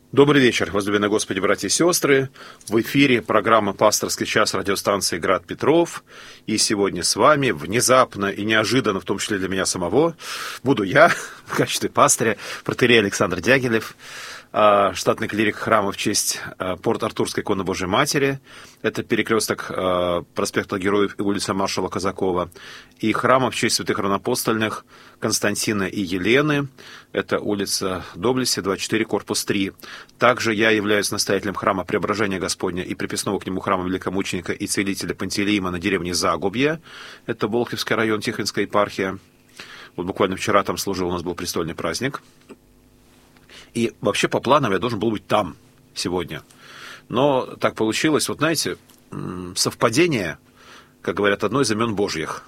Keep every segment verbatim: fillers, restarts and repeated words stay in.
Добрый вечер, возлюбленные Господи, братья и сестры. В эфире программа «Пасторский час» радиостанции «Град Петров». И сегодня с вами, внезапно и неожиданно, в том числе для меня самого, буду я в качестве пастыря, протоиерей Александр Дягилев, штатный клирик храма в честь Порт-Артурской иконы Божьей Матери. Это перекресток проспекта Героев и улица маршала Казакова. И храма в честь святых равноапостольных Константина и Елены. Это улица Доблести, двадцать четыре, корпус три. Также я являюсь настоятелем храма Преображения Господня и приписного к нему храма великомученика и целителя Пантелеима на деревне Загубье. Это Болховский район, Тихвинская епархия. Вот буквально вчера там служил, у нас был престольный праздник. И вообще по планам я должен был быть там сегодня. Но так получилось, вот знаете, совпадение, как говорят, одно из имен Божьих.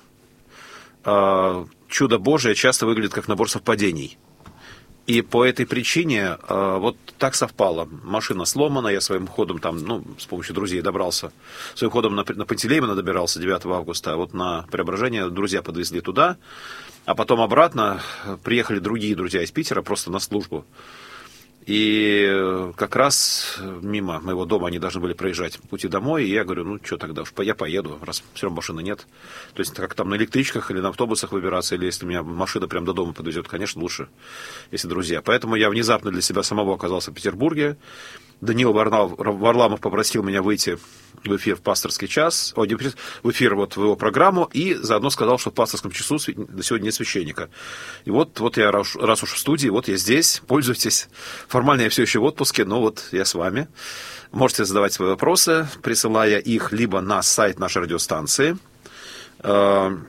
Чудо Божие часто выглядит как набор совпадений. И по этой причине вот так совпало. Машина сломана, я своим ходом там, ну, с помощью друзей добрался. Своим ходом на, на Пантелеимона добирался девятого августа, а вот на Преображение друзья подвезли туда. А потом обратно приехали другие друзья из Питера просто на службу. И как раз мимо моего дома они должны были проезжать по пути домой, и я говорю, ну, что тогда уж, я поеду, раз все равно машины нет. То есть, как там на электричках или на автобусах выбираться, или если меня машина прямо до дома подвезет, конечно, лучше, если друзья. Поэтому я внезапно для себя самого оказался в Петербурге. Даниил Варламов попросил меня выйти в эфир в пасторский час, о, в эфир вот в его программу, и заодно сказал, что в пасторском часу сегодня нет священника. И вот, вот я, раз уж в студии, вот я здесь, пользуйтесь. Формально я все еще в отпуске, но вот я с вами. Можете задавать свои вопросы, присылая их либо на сайт нашей радиостанции дабл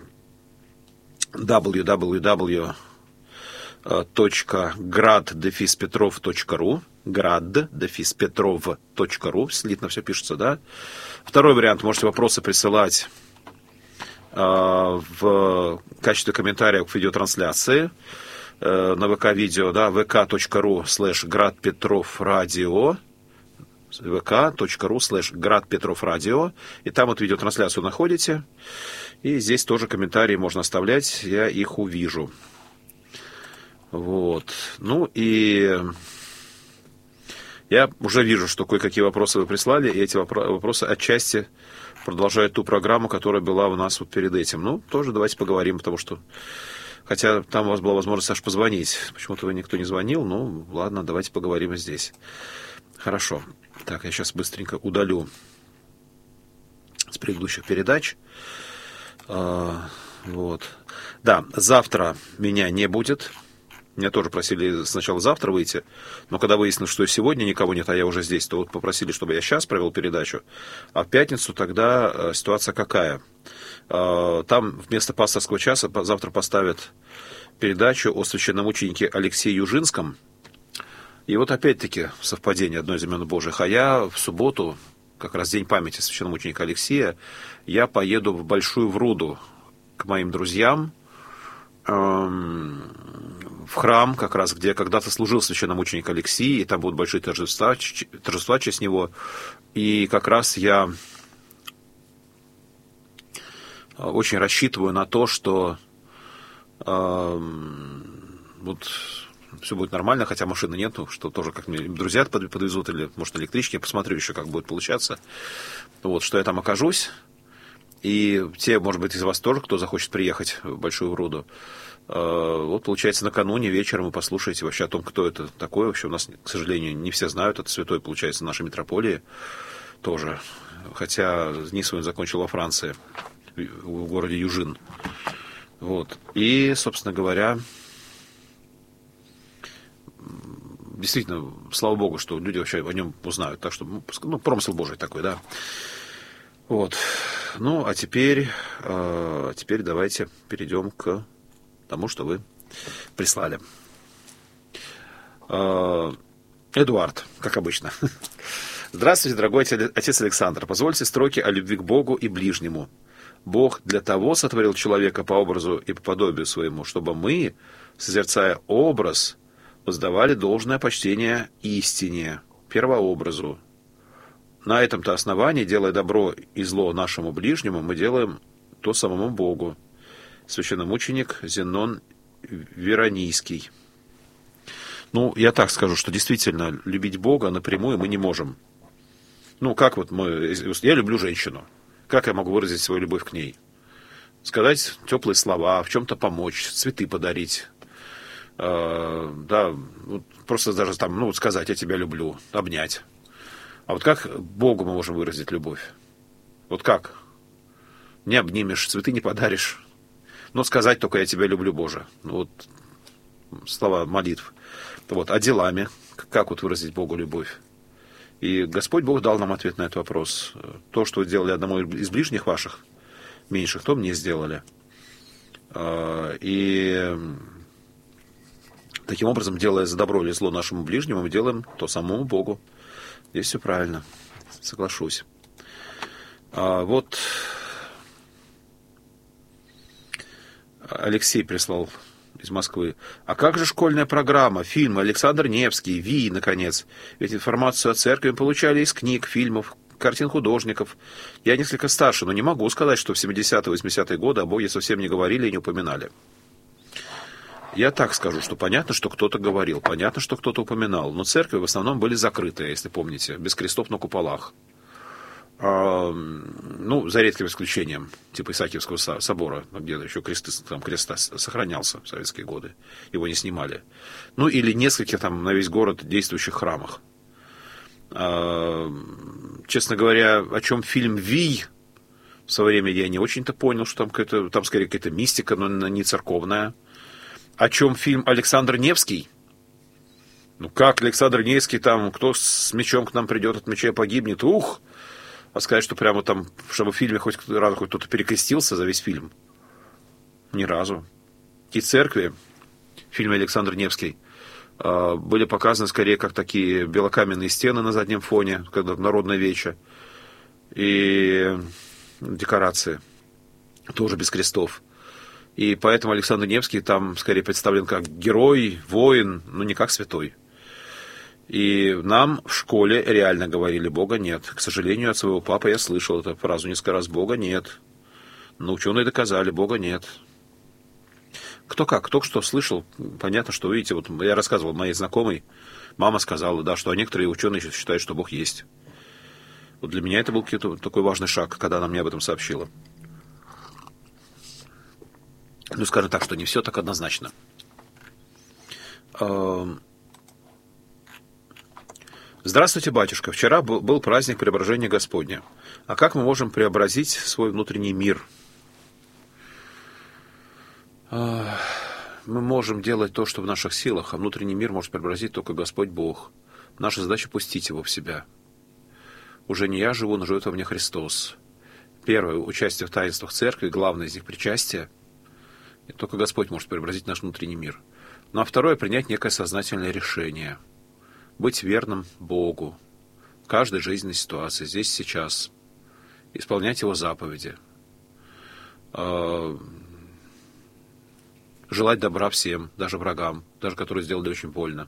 ю дабл ю дабл ю точка град дефис петров точка ру град дефис петров точка ру, слитно все пишется, да. Второй вариант, можете вопросы присылать э, в качестве комментариев к видеотрансляции э, на ВК-видео, да, vk.ru слэш Град Петров Радио, vk.ru слэш Град Петров Радио, и там вот видеотрансляцию находите, и здесь тоже комментарии можно оставлять, я их увижу. Вот, ну и я уже вижу, что кое-какие вопросы вы прислали, и эти вопросы отчасти продолжают ту программу, которая была у нас вот перед этим. Ну, тоже давайте поговорим, потому что, хотя там у вас была возможность, Саш, позвонить, почему-то вы никто не звонил, ну, ладно, давайте поговорим и здесь. Хорошо, так, я сейчас быстренько удалю с предыдущих передач. А, вот, да, завтра меня не будет. Меня тоже просили сначала завтра выйти, но когда выяснилось, что сегодня никого нет, а я уже здесь, то вот попросили, чтобы я сейчас провел передачу. А в пятницу тогда ситуация какая? Там вместо пасторского часа завтра поставят передачу о священномученике Алексее Южинском. И вот опять-таки совпадение, одно из имен Божьих. А я в субботу, как раз день памяти священномученика Алексея, я поеду в Большую Вруду к моим друзьям, в храм, как раз, где когда-то служил священномученик Алексий, и там будут большие торжества, торжества в честь него. И как раз я очень рассчитываю на то, что э, вот все будет нормально, хотя машины нету, что тоже как мне друзья подвезут, или, может, электрички, я посмотрю еще, как будет получаться. Вот, что я там окажусь. И те, может быть, из вас тоже, кто захочет приехать в Большую Вруду, вот, получается, накануне вечером вы послушаете вообще о том, кто это такой. Вообще у нас, к сожалению, не все знают. Это святой, получается, нашей митрополии тоже. Хотя низ он закончил во Франции, в городе Южин. Вот. И, собственно говоря, действительно, слава Богу, что люди вообще о нем узнают. Так что, ну, промысел Божий такой, да. Вот. Ну, а теперь, э, теперь давайте перейдем к тому, что вы прислали. Э, Эдуард, как обычно. Здравствуйте, дорогой отец Александр. Позвольте строки о любви к Богу и ближнему. Бог для того сотворил человека по образу и по подобию своему, чтобы мы, созерцая образ, воздавали должное почтение истине, первообразу. На этом-то основании, делая добро и зло нашему ближнему, мы делаем то самому Богу. Священномученик Зенон Веронийский. Ну, я так скажу, что действительно любить Бога напрямую мы не можем. Ну, как вот мы... Я люблю женщину. Как я могу выразить свою любовь к ней? Сказать теплые слова, в чем-то помочь, цветы подарить. Э, да, вот просто даже там, ну, сказать «я тебя люблю», обнять. А вот как Богу мы можем выразить любовь? Вот как? Не обнимешь, цветы не подаришь. Но сказать только «я тебя люблю, Боже». Ну, вот слова молитв. Вот, а делами? Как вот выразить Богу любовь? И Господь Бог дал нам ответ на этот вопрос. То, что вы делали одному из ближних ваших, меньших, то мне сделали. И таким образом, делая за добро или зло нашему ближнему, мы делаем то самому Богу. Здесь все правильно. Соглашусь. А вот Алексей прислал из Москвы. А как же школьная программа, фильмы, Александр Невский, Ви, наконец? Ведь информацию о церкви мы получали из книг, фильмов, картин художников. Я несколько старше, но не могу сказать, что в семидесятые, восьмидесятые годы о Боге совсем не говорили и не упоминали. Я так скажу, что понятно, что кто-то говорил, понятно, что кто-то упоминал, но церкви в основном были закрытые, если помните, без крестов на куполах. А, ну, за редким исключением, типа Исаакиевского собора, где еще кресты, там крест сохранялся в советские годы, его не снимали. Ну, или нескольких там на весь город действующих храмах. А, честно говоря, о чем фильм «Вий» в свое время я не очень-то понял, что там, какая-то, там скорее какая-то мистика, но не церковная. О чем фильм «Александр Невский»? Ну, как Александр Невский там, кто с мечом к нам придет, от меча погибнет, ух! А сказать, что прямо там, чтобы в фильме хоть разу хоть кто-то перекрестился за весь фильм? Ни разу. И церкви в фильме «Александр Невский» были показаны скорее как такие белокаменные стены на заднем фоне, когда народное вече, и декорации, тоже без крестов. И поэтому Александр Невский там скорее представлен как герой, воин, но не как святой. И нам в школе реально говорили: Бога нет. К сожалению, от своего папы я слышал эту фразу несколько раз: Бога нет. Но ученые доказали: Бога нет. Кто как, кто что слышал, понятно, что, видите, вот я рассказывал моей знакомой, мама сказала, да, что некоторые ученые считают, что Бог есть. Вот для меня это был такой важный шаг, когда она мне об этом сообщила. Ну, скажем так, что не все так однозначно. Здравствуйте, батюшка. Вчера был праздник Преображения Господня. А как мы можем преобразить свой внутренний мир? Мы можем делать то, что в наших силах, а внутренний мир может преобразить только Господь Бог. Наша задача — пустить его в себя. Уже не я живу, но живет во мне Христос. Первое — участие в таинствах церкви, главное из них — причастие. И только Господь может преобразить наш внутренний мир. Ну а второе — принять некое сознательное решение. Быть верным Богу в каждой жизненной ситуации, здесь, сейчас. Исполнять Его заповеди. Желать добра всем, даже врагам, даже которые сделали очень больно.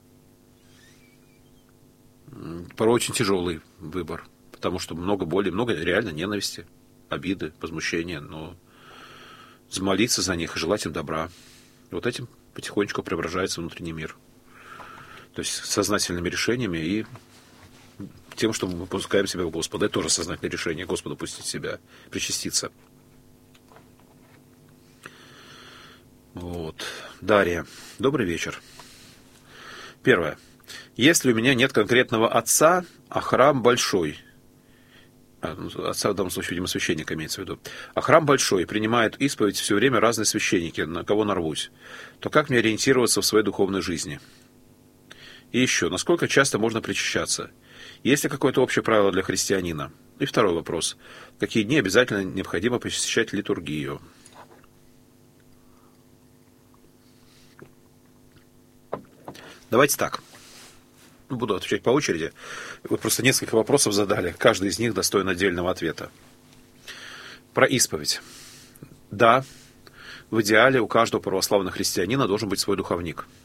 Порой очень тяжелый выбор, потому что много боли, много реально ненависти, обиды, возмущения, но молиться за них и желать им добра. И вот этим потихонечку преображается внутренний мир. То есть сознательными решениями и тем, что мы пускаем себя в Господа. Это тоже сознательное решение — Господу пустить себя, причаститься. Вот. Дарья. Добрый вечер. Первое. Если у меня нет конкретного отца, а храм большой, а, ну, отца в данном случае, видимо, священника имеется в виду, а храм большой, принимают исповедь все время разные священники, на кого нарвусь, то как мне ориентироваться в своей духовной жизни? И еще, насколько часто можно причащаться? Есть ли какое-то общее правило для христианина? И второй вопрос. Какие дни обязательно необходимо посещать литургию? Давайте так. Буду отвечать по очереди. Вы просто несколько вопросов задали. Каждый из них достоин отдельного ответа. Про исповедь. Да, в идеале у каждого православного христианина должен быть свой духовник.